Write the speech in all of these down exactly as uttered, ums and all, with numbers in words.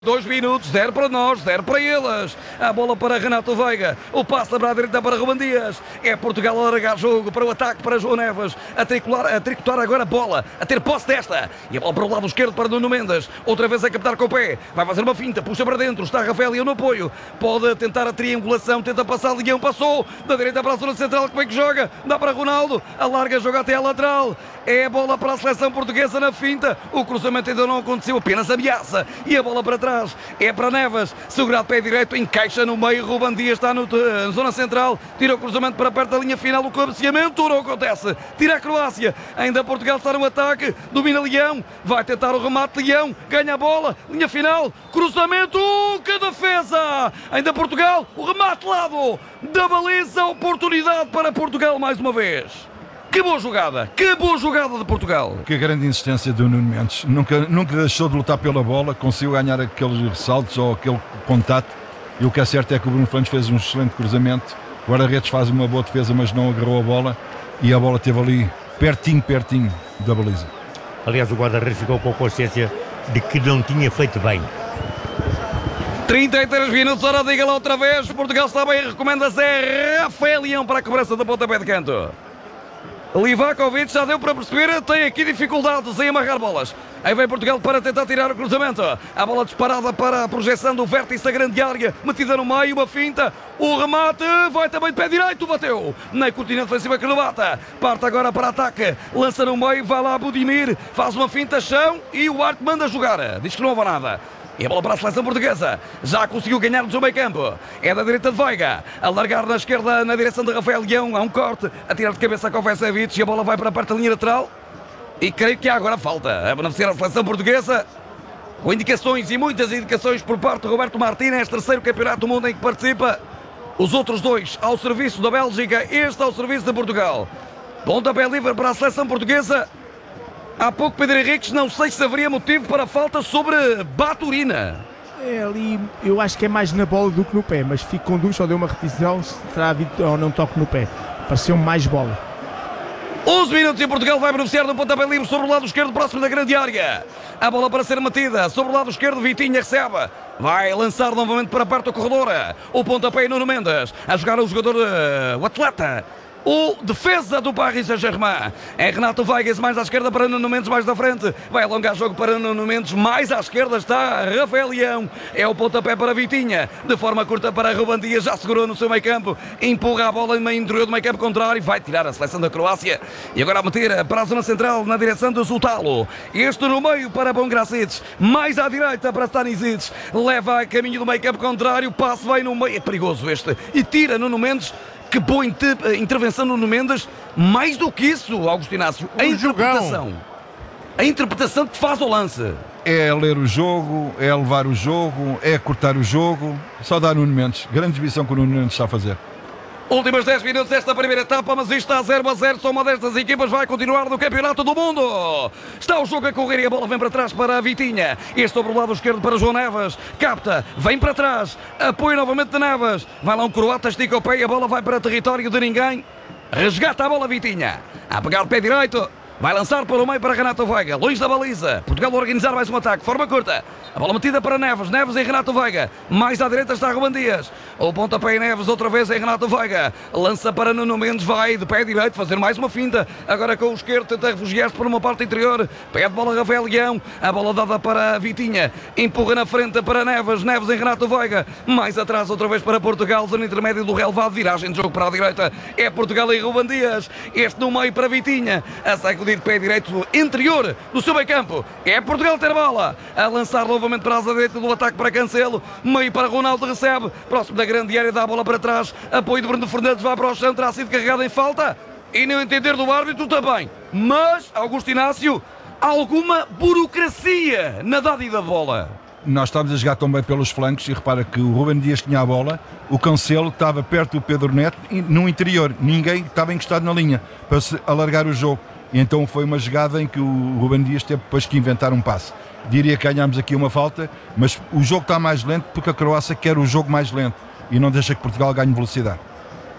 Dois minutos, zero para nós, zero para eles. A bola para Renato Veiga. O passe para a direita para Ruben Dias. É Portugal a largar jogo para o ataque para João Neves. A tricotar, a tricotar agora a bola. A ter posse desta. E a bola para o lado esquerdo para Nuno Mendes. Outra vez a captar com o pé. Vai fazer uma finta, puxa para dentro. Está Rafael Leão no apoio. Pode tentar a triangulação. Tenta passar. Leão passou. Da direita para a zona central. Como é que joga? Dá para Ronaldo. Alarga, joga até a lateral. É a bola para a seleção portuguesa na finta. O cruzamento ainda não aconteceu. Apenas ameaça. E a bola para trás. É para Neves, segurado pé direito, encaixa no meio, Ruben Dias está no, na zona central, tira o cruzamento para perto da linha final, o cabeceamento não acontece, tira a Croácia, ainda Portugal está no ataque, domina Leão, vai tentar o remate, Leão, ganha a bola, linha final, cruzamento, que defesa, ainda Portugal, o remate lado da baliza, oportunidade para Portugal mais uma vez. Que boa jogada, que boa jogada de Portugal. Que grande insistência do Nuno Mendes. Nunca, nunca deixou de lutar pela bola, conseguiu ganhar aqueles ressaltos ou aquele contato. E o que é certo é que o Bruno Fernandes fez um excelente cruzamento. O guarda-redes faz uma boa defesa, mas não agarrou a bola. E a bola esteve ali pertinho, pertinho da baliza. Aliás, o guarda-redes ficou com consciência de que não tinha feito bem. trinta e três minutos, ora diga lá outra vez. Portugal está bem, recomenda-se é Rafael Leão para a cobrança da pontapé de canto. Livakovic já deu para perceber, tem aqui dificuldades em amarrar bolas. Aí vem Portugal para tentar tirar o cruzamento. A bola disparada para a projeção do vértice da grande área, metida no meio, uma finta. O remate vai também de pé direito, bateu na cortina defensiva que não bata. Parte agora para ataque, lança no meio, vai lá Budimir, faz uma finta, chão e o Arte manda jogar. Diz que não houve nada. E a bola para a seleção portuguesa. Já conseguiu ganhar no seu meio campo. É da direita de Veiga. A largar na esquerda na direção de Rafael Leão. Há um corte. A tirar de cabeça a Kovacevic. E a bola vai para a parte da linha lateral. E creio que há agora falta a beneficiar a seleção portuguesa. Com indicações e muitas indicações por parte de Roberto Martínez. Terceiro campeonato do mundo em que participa. Os outros dois ao serviço da Bélgica. Este ao serviço de Portugal. Pontapé livre para a seleção portuguesa. Há pouco Pedro Henriques, não sei se haveria motivo para falta sobre Baturina. É ali, eu acho que é mais na bola do que no pé, mas fico com dúvida, só deu uma repetição se terá havido ou não toque no pé. Pareceu mais bola. onze minutos e Portugal vai beneficiar do pontapé livre sobre o lado esquerdo, próximo da grande área. A bola para ser metida sobre o lado esquerdo, Vitinha recebe. Vai lançar novamente para perto do corredor. O pontapé Nuno Mendes. A jogar o jogador, o atleta. O defesa do Paris Saint-Germain é Renato Veiga, mais à esquerda para Nuno Mendes, mais da frente. Vai alongar jogo para Nuno Mendes, mais à esquerda está Rafael Leão. É o pontapé para Vitinha, de forma curta para Ruben Dias, já segurou no seu meio campo. Empurra a bola no meio interior do meio campo contrário, vai tirar a seleção da Croácia. E agora a meter para a zona central, na direção do Sultalo. Este no meio para Bongracic, mais à direita para Stanisic. Leva a caminho do meio campo contrário, passe vai no meio, é perigoso este. E tira Nuno Mendes. Que boa intervenção no Nuno Mendes. Mais do que isso, Augusto Inácio, a interpretação. A interpretação que faz o lance. É ler o jogo, é levar o jogo, é cortar o jogo. Só dá Nuno Mendes. Grande exibição que o Nuno Mendes está a fazer. Últimos dez minutos desta primeira etapa, mas isto está zero a zero. Só uma destas equipas vai continuar no Campeonato do Mundo. Está o jogo a correr e a bola vem para trás para a Vitinha. Este sobre o lado esquerdo para João Neves. Capta, vem para trás. Apoio novamente de Neves. Vai lá um croata, estica o pé e a bola vai para território de ninguém. Resgata a bola Vitinha. A pegar o pé direito. Vai lançar para o meio para Renato Veiga, longe da baliza. Portugal a organizar mais um ataque, forma curta. A bola metida para Neves, Neves em Renato Veiga. Mais à direita está Ruben Dias. O pontapé em Neves, outra vez em Renato Veiga. Lança para Nuno Mendes, vai de pé direito fazer mais uma finta. Agora com o esquerdo tenta refugiar-se por uma parte interior. Pede bola Rafael Leão. A bola dada para Vitinha. Empurra na frente para Neves, Neves em Renato Veiga. Mais atrás outra vez para Portugal, zona intermédia do relevado. Viragem de jogo para a direita. É Portugal e Ruben Dias. Este no meio para Vitinha. A sacudir de pé direito interior do seu meio campo. É Portugal ter bola. A lançar novamente para a direita do ataque para Cancelo. Meio para Ronaldo, recebe. Próximo da grande área, dá a bola para trás. Apoio de Bruno Fernandes, vai para o chão. Terá sido carregado em falta. E no entender do árbitro também. Mas, Augusto Inácio, alguma burocracia na dádiva da bola. Nós estávamos a jogar tão bem pelos flancos e repara que o Ruben Dias tinha a bola, o Cancelo estava perto do Pedro Neto e no interior, ninguém estava encostado na linha para se alargar o jogo. E então foi uma jogada em que o Ruben Dias teve depois que inventar um passe. Diria que ganhámos aqui uma falta, mas o jogo está mais lento porque a Croácia quer o jogo mais lento e não deixa que Portugal ganhe velocidade.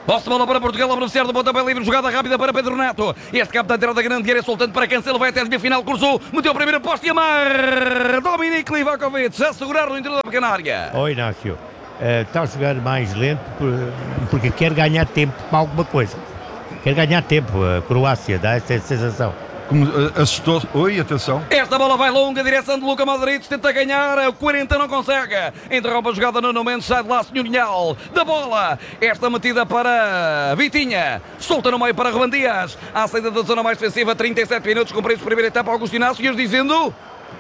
Posse de bola para Portugal, a beneficiar do pontapé livre, jogada rápida para Pedro Neto. Este capitão da da grande área, soltando para Cancelo, vai até a linha final, cruzou, meteu a primeira posta e amar. Dominic Livakovic a segurar no interior da pequena área. Ó Inácio, eh, está a jogar mais lento por- porque quer ganhar tempo para alguma coisa. Quer ganhar tempo, a Croácia dá essa sensação. Como, eh, assustou. Oi, atenção. Esta bola vai longa, direção de Luka Modric, tenta ganhar, o quarenta não consegue. Interrompe a jogada no momento, sai de lá Senhorinhal da bola. Esta metida para Vitinha, solta no meio para Ruben Dias. À saída da zona mais defensiva, trinta e sete minutos, cumpridos primeira etapa, Augusto Inácio, ias dizendo...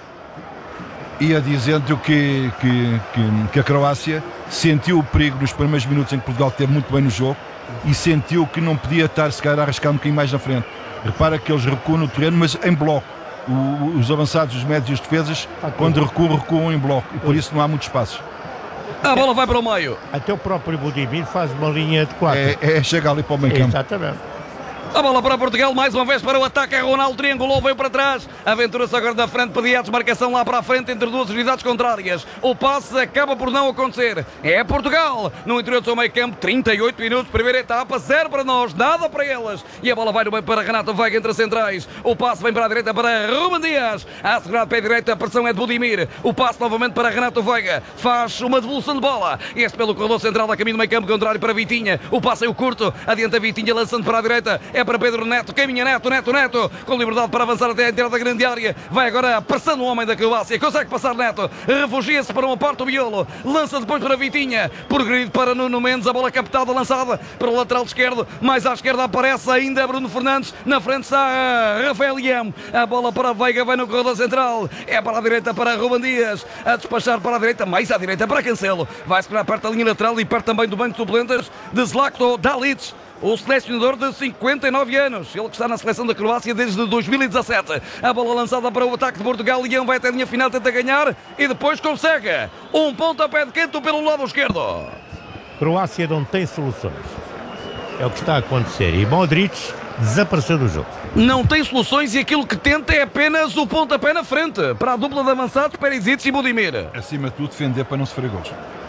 Ia dizendo que, que, que, que a Croácia sentiu o perigo nos primeiros minutos em que Portugal esteve muito bem no jogo e sentiu que não podia estar, se calhar, a arriscar um bocadinho mais na frente. Repara que eles recuam no terreno, mas em bloco. O- os avançados, os médios e os defesas, quando recuam, recuam em bloco. E por isso não há muitos espaços. A bola vai para o meio. Até o próprio Budimir faz uma linha de quatro. É, é chegar ali para o meio campo. Exatamente. A bola para Portugal, mais uma vez para o ataque, é Ronaldo, triangulou, veio para trás, aventura-se agora da frente, pedia a desmarcação lá para a frente entre duas unidades contrárias, o passe acaba por não acontecer, é Portugal, no interior do seu meio campo, trinta e oito minutos, primeira etapa, zero para nós, nada para elas, e a bola vai no meio para Renato Veiga entre as centrais, o passe vem para a direita para Ruben Dias, a segurar pé direito, a pressão é de Budimir, o passe novamente para Renato Veiga, faz uma devolução de bola, este pelo corredor central, a caminho do meio campo contrário para Vitinha, o passe é o curto, adianta Vitinha lançando para a direita, é para Pedro Neto, caminha Neto, Neto, Neto, com liberdade para avançar até a entrada da grande área, vai agora pressando o homem da Croácia, consegue passar Neto, refugia-se para uma parte do miolo, lança depois para Vitinha, progredido para Nuno Mendes, a bola captada, lançada para o lateral esquerdo, mais à esquerda aparece ainda Bruno Fernandes, na frente está Rafael Leão, a bola para Veiga, vai no corredor central, é para a direita para Ruben Dias, a despachar para a direita, mais à direita para Cancelo, vai segurar perto da linha lateral e perto também do banco de suplentes de Zlatko Dalic, o selecionador de cinquenta e nove anos, ele que está na seleção da Croácia desde dois mil e dezassete. A bola lançada para o ataque de Portugal, Leão vai até a linha final, tenta ganhar e depois consegue um pontapé de canto pelo lado esquerdo. Croácia não tem soluções. É o que está a acontecer. E Modric desapareceu do jogo. Não tem soluções e aquilo que tenta é apenas o pontapé na frente para a dupla de avançados Perisic e Budimir. Acima de tudo, defender para não sofrer gols.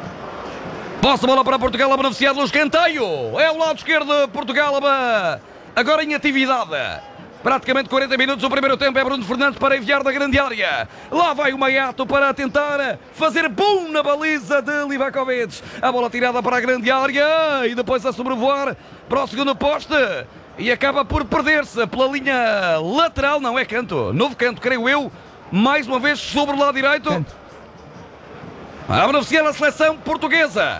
Posse de bola para Portugal, a beneficiar do escanteio. É o lado esquerdo de Portugal, agora em atividade. Praticamente quarenta minutos, o primeiro tempo é Bruno Fernandes para enviar da grande área. Lá vai o Maiato para tentar fazer bum na baliza de Livakovic. A bola tirada para a grande área e depois a sobrevoar para o segundo poste. E acaba por perder-se pela linha lateral, não é canto, novo canto, creio eu. Mais uma vez sobre o lado direito. Canto. A beneficiar a seleção portuguesa.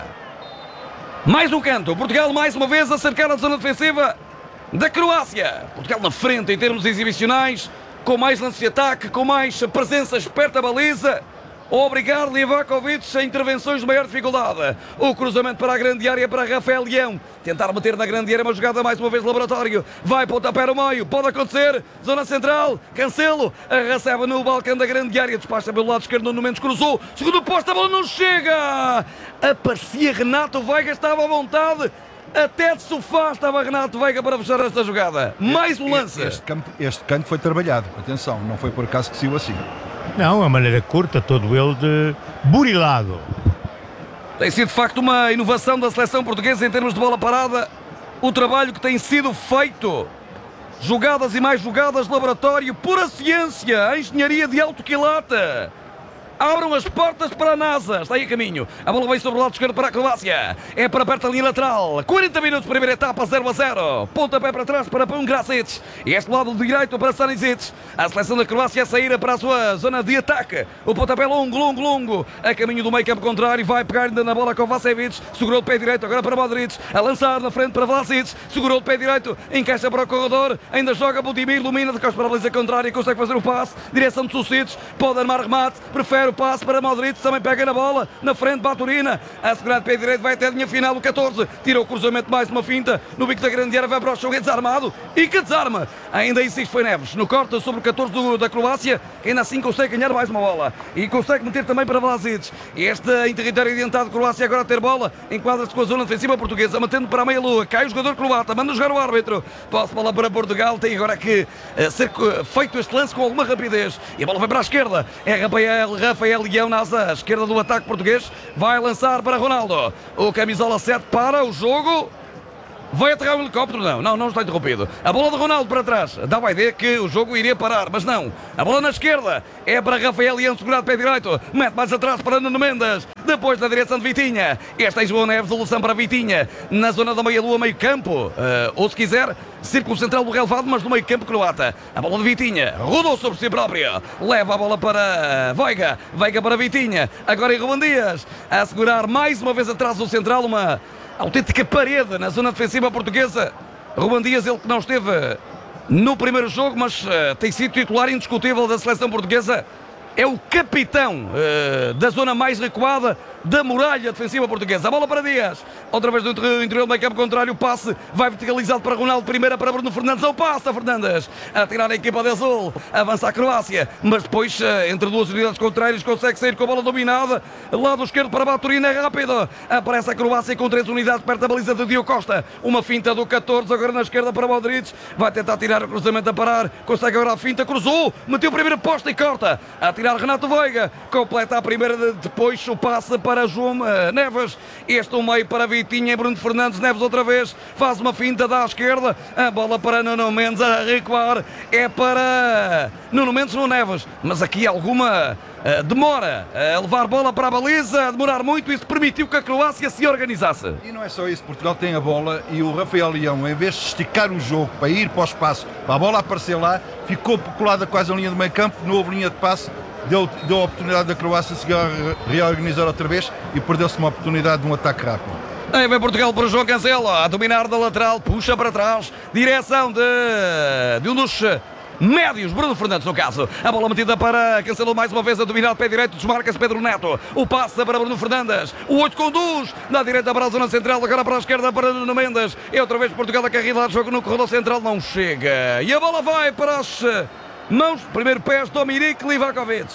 Mais um canto. Portugal mais uma vez a cercar a zona defensiva da Croácia. Portugal na frente em termos exibicionais, com mais lance de ataque, com mais presenças perto da baliza. Obrigar Livakovic a intervenções de maior dificuldade. O cruzamento para a grande área para Rafael Leão. Tentar meter na grande área uma jogada mais uma vez laboratório. Vai pontapé no meio. Pode acontecer. Zona central. Cancelo. Recebe no balcão da grande área. Despacha pelo lado esquerdo. No momento cruzou. Segundo posto. A bola não chega. Aparecia Renato Veiga. Estava à vontade. Até de sofá estava Renato Veiga para fechar esta jogada. Mais um lance. Este, campo, este canto foi trabalhado. Atenção, não foi por acaso que saiu assim. Não, a maneira curta, todo ele de burilado. Tem sido de facto uma inovação da seleção portuguesa em termos de bola parada. O trabalho que tem sido feito. Jogadas e mais jogadas, laboratório, pura ciência, a engenharia de alto quilate. Abram as portas para a NASA. Está aí a caminho. A bola vem sobre o lado esquerdo para a Croácia. É para perto da linha lateral. quarenta minutos, primeira etapa, zero a zero. Pontapé para trás para Pão Grasic. E este lado direito para Stanisic. A seleção da Croácia a sair para a sua zona de ataque. O pontapé longo, longo, longo. A caminho do meio campo contrário. Vai pegar ainda na bola com Vacevic. Segurou o pé direito agora para Modric. A lançar na frente para Vlasic. Segurou o pé direito. Encaixa para o corredor. Ainda joga Budimir. Domina de costas para a baliza contrária. Consegue fazer o passe. Direção de Sucic. Pode armar remate. Prefere o passe para Modric, também pega na bola, na frente Baturina, a segurar de pé direito, vai até a linha final, o catorze, tira o cruzamento, mais uma finta, no bico da grande área, vai para o chão, é desarmado, e que desarma, ainda insiste foi Neves, no corte sobre o catorze do, da Croácia, que ainda assim consegue ganhar mais uma bola, e consegue meter também para Vlasic, este em território adiantado, Croácia agora a ter bola, enquadra-se com a zona defensiva portuguesa, mantendo para a meia lua, cai o jogador croata, manda jogar o árbitro, posse bola para Portugal, tem agora que uh, ser feito este lance com alguma rapidez, e a bola vai para a esquerda, é Rafael, Rafael Leão na asa esquerda do ataque português, vai lançar para Ronaldo, o camisola sete para o jogo, Vai aterrar o helicóptero? Não, não, não está interrompido. A bola de Ronaldo para trás. Dava a ideia que o jogo iria parar, mas não. A bola na esquerda é para Rafael Leão, segurado pé direito. Mete mais atrás para Nuno Mendes. Depois da direção de Vitinha. Este é João Neves, solução para Vitinha. Na zona da meia-lua, meio campo. Uh, ou se quiser, círculo central do relevado, mas no meio campo croata. A bola de Vitinha. Rodou sobre si própria. Leva a bola para Veiga. Veiga para Vitinha. Agora em Ruben Dias. A segurar mais uma vez atrás do central. Uma autêntica parede na zona defensiva portuguesa. Ruben Dias, ele que não esteve no primeiro jogo, mas uh, tem sido titular indiscutível da seleção portuguesa. É o capitão uh, da zona mais recuada da muralha defensiva portuguesa. A bola para Dias. Outra vez do interior do meio campo contrário. O passe vai verticalizado para Ronaldo. Primeira para Bruno Fernandes. Ao passe a Fernandes. A tirar a equipa de azul. Avança a Croácia. Mas depois, uh, entre duas unidades contrárias, consegue sair com a bola dominada. Lado esquerdo para Baturina. É rápido. Aparece a Croácia com três unidades perto da baliza de Diogo Costa. Uma finta do catorze. Agora na esquerda para Modric. Vai tentar tirar o cruzamento a parar. Consegue agora a finta. Cruzou. Meteu o primeiro poste e corta. A tirar Renato Veiga. Completa a primeira. De, depois o passe para Para João uh, Neves, este um meio para Vitinha e Bruno Fernandes. Neves outra vez, faz uma finta da esquerda, a bola para Nuno Mendes a recuar, é para Nuno Mendes no Neves, mas aqui alguma uh, demora a levar bola para a baliza, a demorar muito, isso permitiu que a Croácia se organizasse. E não é só isso, Portugal tem a bola e o Rafael Leão, em vez de esticar o jogo para ir para o espaço, para a bola aparecer lá, ficou colada quase a linha do meio campo, não houve linha de passe. Deu, deu a oportunidade da Croácia se reorganizar outra vez e perdeu-se uma oportunidade de um ataque rápido. Aí vem Portugal para o João Cancelo, a dominar da lateral, puxa para trás, direção de, de um dos médios, Bruno Fernandes no caso. A bola metida para Cancelo mais uma vez a dominar de pé direito, desmarca-se Pedro Neto. O passe para Bruno Fernandes, o oito conduz, da direita para a zona central, agora para a esquerda para Nuno Mendes. É outra vez Portugal a carregar, jogo no corredor central, não chega. E a bola vai para as mãos, primeiro pés, Dominik Livakovic.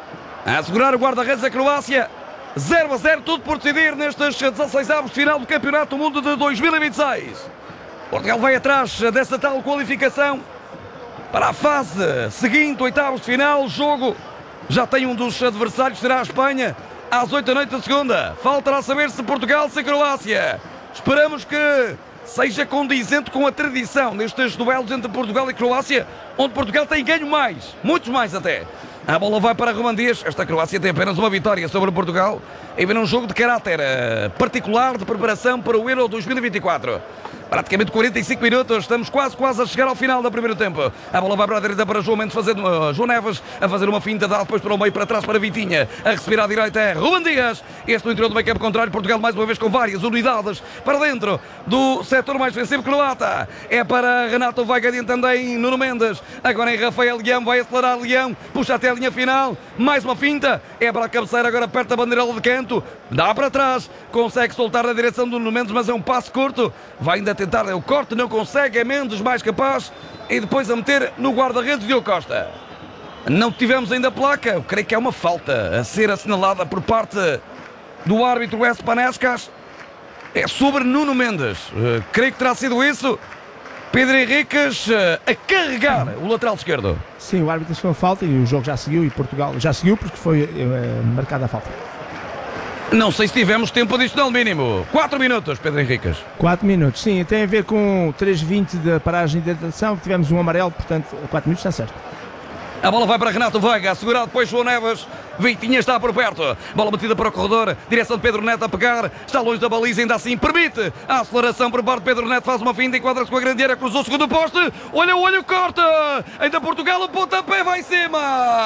A assegurar o guarda-redes da Croácia. zero a zero, tudo por decidir nestes dezasseis avos de final do Campeonato do Mundo de dois mil e vinte e seis. Portugal vai atrás dessa tal qualificação para a fase seguinte, oitavos de final. O jogo já tem um dos adversários, será a Espanha, às oito da noite da segunda. Faltará saber se Portugal, se Croácia. Esperamos que seja condizente com a tradição nestes duelos entre Portugal e Croácia, onde Portugal tem ganho mais, muitos mais até. A bola vai para Ruben Dias. Esta Croácia tem apenas uma vitória sobre Portugal e vem num jogo de caráter particular de preparação para o Euro dois mil e vinte e quatro. Praticamente quarenta e cinco minutos, estamos quase, quase a chegar ao final do primeiro tempo. A bola vai para a direita para João Mendes, fazendo, uh, João Neves a fazer uma finta, dá depois para o meio, para trás para Vitinha. A receber à direita é Ruben Dias. Este no interior do meio campo contrário, Portugal mais uma vez com várias unidades para dentro do setor mais defensivo croata. É para Renato Veiga, também Nuno Mendes. Agora em Rafael Leão, vai acelerar Leão, puxa até a linha final. Mais uma finta, é para a cabeceira agora perto da bandeirola de canto. Dá para trás, consegue soltar na direção do Nuno Mendes, mas é um passo curto. Vai ainda tentar o corte, não consegue, é Mendes mais capaz. E depois a meter no guarda-redes Diogo Costa. Não tivemos ainda placa, eu creio que é uma falta a ser assinalada por parte do árbitro Espanescas. É sobre Nuno Mendes, uh, creio que terá sido isso. Pedro Henriques uh, a carregar o lateral esquerdo. Sim, o árbitro fez uma falta e o jogo já seguiu, e Portugal já seguiu porque foi uh, marcada a falta. Não sei se tivemos tempo adicional mínimo. quatro minutos, Pedro Henriques. quatro minutos, sim, tem a ver com três vinte da paragem de hidratação, tivemos um amarelo, portanto quatro minutos está certo. A bola vai para Renato Veiga, assegurado depois João Neves. Vitinha está por perto. Bola batida para o corredor. Direção de Pedro Neto a pegar. Está longe da baliza, ainda assim permite a aceleração por parte de Pedro Neto. Faz uma finta, enquadra-se com a grande área, cruzou o segundo poste. Olha, olha, corta. Ainda Portugal, o pontapé vai em cima.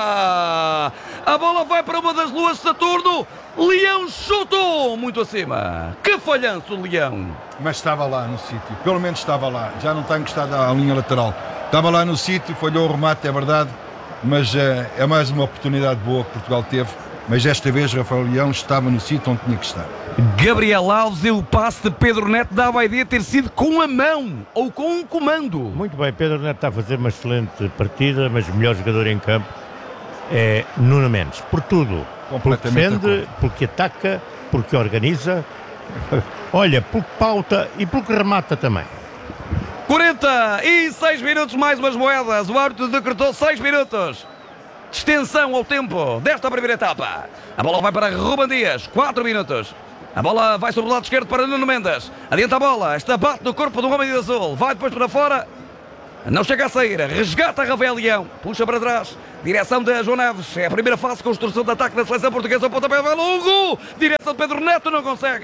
A bola vai para uma das luas de Saturno. Leão chutou muito acima. Que falhanço, Leão. Mas estava lá no sítio. Pelo menos estava lá. Já não está encostado à linha lateral. Estava lá no sítio, falhou o remate, é verdade. Mas uh, é mais uma oportunidade boa que Portugal teve, mas esta vez Rafael Leão estava no sítio onde tinha que estar. Gabriel Alves e o passe de Pedro Neto dava a ideia de ter sido com a mão ou com um comando. Muito bem, Pedro Neto está a fazer uma excelente partida, mas o melhor jogador em campo é Nuno Mendes, por tudo, porque defende, porque ataca, porque organiza, olha, porque pauta e porque remata também. quarenta e seis minutos, mais umas moedas. O árbitro decretou seis minutos de extensão ao tempo desta primeira etapa. A bola vai para Ruben Dias, quatro minutos. A bola vai sobre o lado esquerdo para Nuno Mendes. Adianta a bola. Esta bate no corpo do homem de azul. Vai depois para fora. Não chega a sair. Resgata Rafael Leão. Puxa para trás. Direção de João Neves. É a primeira fase de construção de ataque da seleção portuguesa. O pontapé vai longo. Direção de Pedro Neto. Não consegue.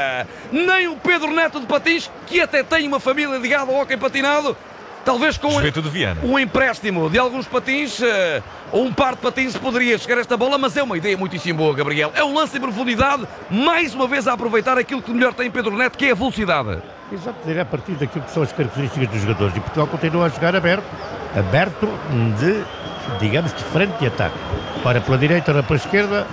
Nem o Pedro Neto de Patins, que até tem uma família ligada ao hóquei patinado. Talvez com um empréstimo de alguns patins ou um par de patins poderia chegar a esta bola, mas é uma ideia muitíssimo boa, Gabriel. É um lance em profundidade, mais uma vez a aproveitar aquilo que melhor tem Pedro Neto, que é a velocidade. Exato, é a partir daquilo que são as características dos jogadores. E Portugal continua a jogar aberto, aberto de, digamos, de frente de ataque. Ora pela direita, ora pela esquerda,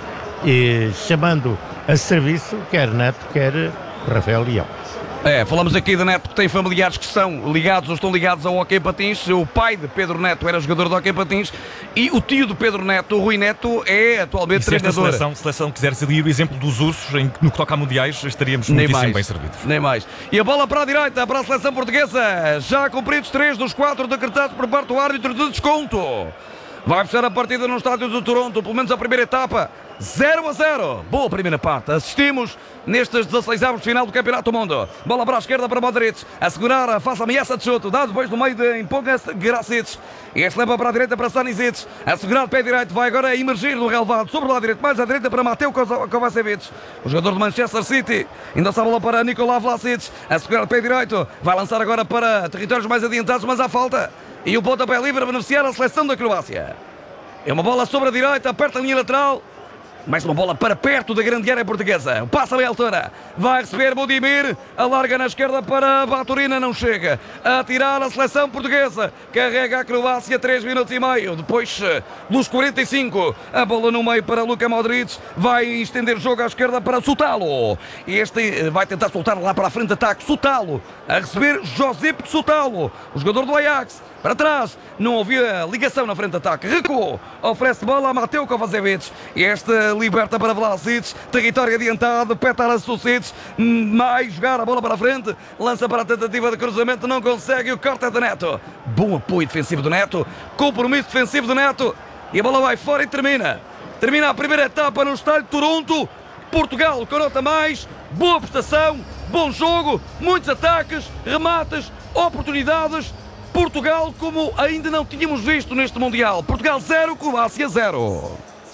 e chamando a serviço quer Neto, quer Rafael Leão. É, falamos aqui de Neto, que tem familiares que são ligados ou estão ligados ao hóquei patins. O pai de Pedro Neto era jogador de hóquei patins e o tio de Pedro Neto, o Rui Neto, é atualmente treinador. Se esta seleção, seleção quiser seguir o exemplo dos ursos em, no que toca a mundiais, estaríamos nem muitíssimo mais, bem servidos. Nem mais. E a bola para a direita, para a seleção portuguesa. Já cumpridos três dos quatro decretados por parte do árbitro de desconto. Vai fechar a partida no estádio do Toronto, pelo menos a primeira etapa. zero a zero. Boa primeira parte. Assistimos nestes dezasseis avos de final do Campeonato do Mundo. Bola para a esquerda para Modric. A segurar, faz a ameaça de chute. Dá depois no meio de empolga-se Gracic. Este leva para a direita para Stanisic. A segurar pé direito. Vai agora emergir no relevado. Sobre o lado direito. Mais à direita para Mateo Kovacevic. O jogador de Manchester City. Ainda essa bola para Nikola Vlasic. A segurar pé direito. Vai lançar agora para territórios mais adiantados, mas há falta. E o pontapé livre a beneficiar a seleção da Croácia. É uma bola sobre a direita. Aperta a linha lateral. Mais uma bola para perto da grande área portuguesa. Passa bem a altura. Vai receber Budimir. Alarga na esquerda para Baturina. Não chega. A tirar a seleção portuguesa. Carrega a Croácia. três minutos e meio. Depois dos quarenta e cinco. A bola no meio para Luka Modric. Vai estender o jogo à esquerda para Sutalo. Este vai tentar soltar lá para a frente de ataque. Sutalo. A receber Josip Sutalo. O jogador do Ajax. Para trás, não havia ligação na frente de ataque. Recuou, oferece bola a Mateo Kovacevic. Este liberta para Vlasic. Território adiantado, Petar Susic. Mais jogar a bola para a frente. Lança para a tentativa de cruzamento, não consegue. O corte é do Neto. Bom apoio defensivo do Neto. Compromisso defensivo do Neto. E a bola vai fora e termina. Termina a primeira etapa no estádio de Toronto. Portugal com nota mais. Boa prestação, bom jogo, muitos ataques, remates, oportunidades. Portugal como ainda não tínhamos visto neste Mundial. Portugal zero, Croácia zero.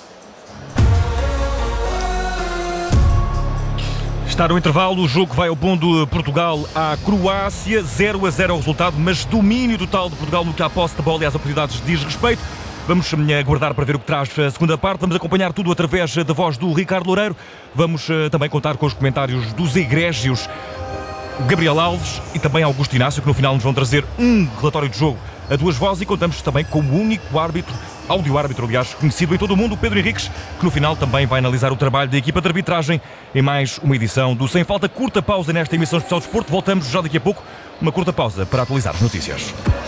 Está no intervalo, o jogo vai ao pondo Portugal à Croácia, zero a zero o resultado, mas domínio total de Portugal no que à posse de bola e às oportunidades diz respeito. Vamos aguardar para ver o que traz a segunda parte. Vamos acompanhar tudo através da voz do Ricardo Loureiro. Vamos também contar com os comentários dos egrégios Gabriel Alves e também Augusto Inácio, que no final nos vão trazer um relatório de jogo a duas vozes, e contamos também com o único árbitro, áudio-árbitro, aliás, conhecido em todo o mundo, o Pedro Henriques, que no final também vai analisar o trabalho da equipa de arbitragem em mais uma edição do Sem Falta. Curta pausa nesta emissão especial de desporto. Voltamos já daqui a pouco. Uma curta pausa para atualizar as notícias.